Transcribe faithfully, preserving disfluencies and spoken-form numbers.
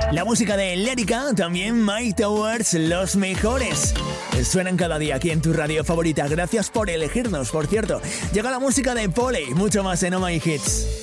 La música de Lérica, también Mike Towers, los mejores. Suenan cada día aquí en tu radio favorita. Gracias por elegirnos, por cierto. Llega la música de Poley, mucho más en Oh My Hits.